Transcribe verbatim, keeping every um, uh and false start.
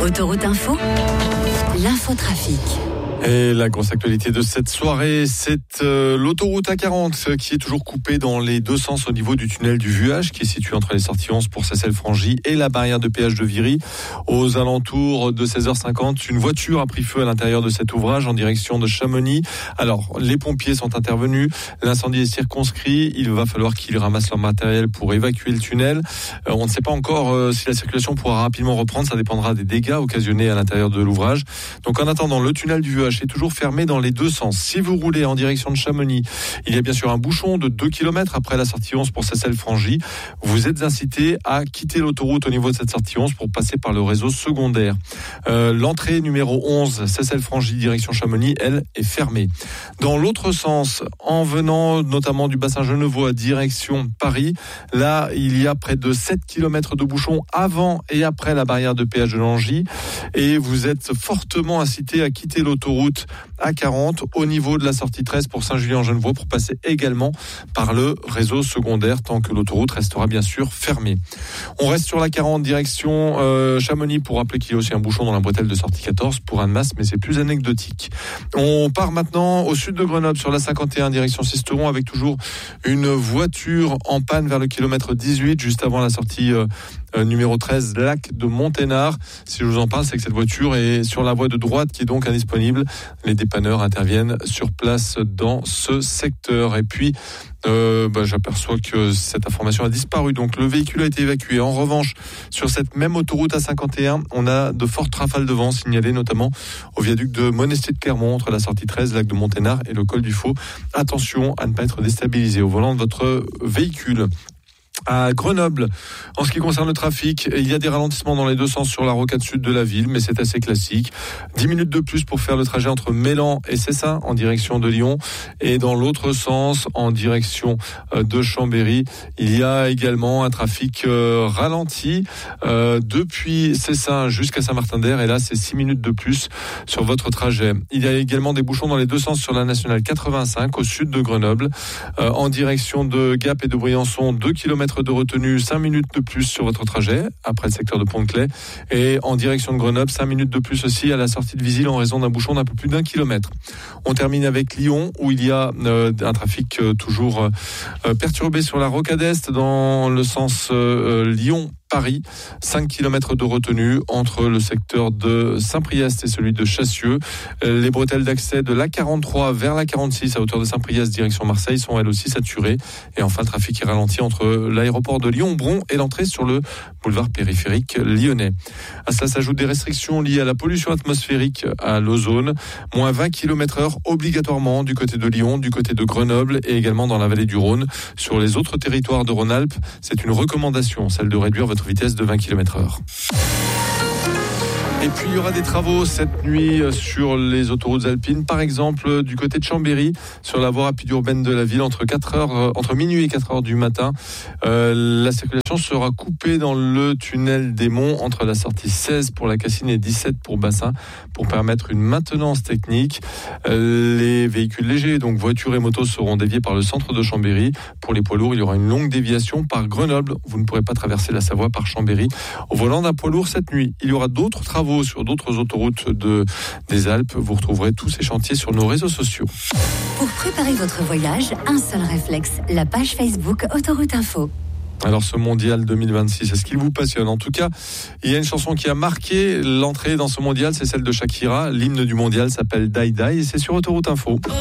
Autoroute Info, l'infotrafic. Et la grosse actualité de cette soirée, c'est euh, l'autoroute A quarante qui est toujours coupée dans les deux sens au niveau du tunnel du Vuage qui est situé entre les sorties onze pour Seyssel-Frangy et la barrière de péage de Viry. Aux alentours de seize heures cinquante, une voiture a pris feu à l'intérieur de cet ouvrage en direction de Chamonix. Alors, les pompiers sont intervenus, l'incendie est circonscrit, il va falloir qu'ils ramassent leur matériel pour évacuer le tunnel. Euh, on ne sait pas encore euh, si la circulation pourra rapidement reprendre, ça dépendra des dégâts occasionnés à l'intérieur de l'ouvrage. Donc en attendant, le tunnel du Vuage est toujours fermé dans les deux sens. Si vous roulez en direction de Chamonix, il y a bien sûr un bouchon de deux kilomètres après la sortie onze pour Seyssel-Frangy. Vous êtes incité à quitter l'autoroute au niveau de cette sortie onze pour passer par le réseau secondaire. Euh, l'entrée numéro onze, Seyssel-Frangy, direction Chamonix, elle, est fermée. Dans l'autre sens, en venant notamment du bassin genevois, direction Paris, là, il y a près de sept kilomètres de bouchons avant et après la barrière de péage de Langy. Et vous êtes fortement incité à quitter l'autoroute A quarante au niveau de la sortie treize pour Saint-Julien-en-Genevois pour passer également par le réseau secondaire tant que l'autoroute restera bien sûr fermée. On reste sur la quarante direction euh, Chamonix pour rappeler qu'il y a aussi un bouchon dans la bretelle de sortie quatorze pour Annemasse, mais c'est plus anecdotique. On part maintenant au sud de Grenoble sur la cinquante et un direction Sisteron avec toujours une voiture en panne vers le kilomètre dix-huit juste avant la sortie euh, Euh, numéro treize, lac de Monténard. Si je vous en parle, c'est que cette voiture est sur la voie de droite qui est donc indisponible. Les dépanneurs interviennent sur place dans ce secteur. Et puis, euh, bah, j'aperçois que cette information a disparu. Donc, le véhicule a été évacué. En revanche, sur cette même autoroute A cinquante et un, on a de fortes rafales de vent signalées, notamment au viaduc de Monestier de Clermont, entre la sortie treize, lac de Monténard et le col du Faux. Attention à ne pas être déstabilisé au volant de votre véhicule. À Grenoble, en ce qui concerne le trafic, il y a des ralentissements dans les deux sens sur la rocade sud de la ville, mais c'est assez classique. dix minutes de plus pour faire le trajet entre Mélan et Cessin en direction de Lyon, et dans l'autre sens en direction de Chambéry. Il y a également un trafic euh, ralenti euh, depuis Cessin jusqu'à Saint-Martin-d'Air, et là c'est six minutes de plus sur votre trajet. Il y a également des bouchons dans les deux sens sur la nationale quatre-vingt-cinq au sud de Grenoble, euh, en direction de Gap et de Briançon, deux kilomètres de retenue, cinq minutes de plus sur votre trajet après le secteur de Pont-de-Clay, et en direction de Grenoble, cinq minutes de plus aussi à la sortie de Visil en raison d'un bouchon d'un peu plus d'un kilomètre. On termine avec Lyon où il y a euh, un trafic euh, toujours euh, perturbé sur la rocade est dans le sens euh, Lyon Paris, cinq kilomètres de retenue entre le secteur de Saint-Priest et celui de Chassieux. Les bretelles d'accès de l'A quarante-trois vers l'A quarante-six à hauteur de Saint-Priest direction Marseille sont elles aussi saturées. Et enfin, le trafic est ralenti entre l'aéroport de Lyon-Bron et l'entrée sur le boulevard périphérique lyonnais. À cela s'ajoutent des restrictions liées à la pollution atmosphérique à l'ozone. Moins vingt kilomètres heure obligatoirement du côté de Lyon, du côté de Grenoble et également dans la vallée du Rhône. Sur les autres territoires de Rhône-Alpes, c'est une recommandation, celle de réduire votre vitesse de vingt kilomètres heure. Et puis il y aura des travaux cette nuit sur les autoroutes alpines, par exemple du côté de Chambéry, sur la voie rapide urbaine de la ville, entre quatre heures, entre minuit et quatre heures du matin. Euh, la circulation sera coupée dans le tunnel des Monts entre la sortie seize pour la Cassine et dix-sept pour Bassin, pour permettre une maintenance technique. Euh, les véhicules légers, donc voitures et motos, seront déviés par le centre de Chambéry. Pour les poids lourds, il y aura une longue déviation par Grenoble. Vous ne pourrez pas traverser la Savoie par Chambéry au volant d'un poids lourd cette nuit. Il y aura d'autres travaux sur d'autres autoroutes de, des Alpes. Vous retrouverez tous ces chantiers sur nos réseaux sociaux. Pour préparer votre voyage, un seul réflexe, la page Facebook Autoroute Info. Alors ce mondial deux mille vingt-six, est-ce qu'il vous passionne? En tout cas, il y a une chanson qui a marqué l'entrée dans ce mondial, c'est celle de Shakira. L'hymne du mondial s'appelle Die Die et c'est sur Autoroute Info.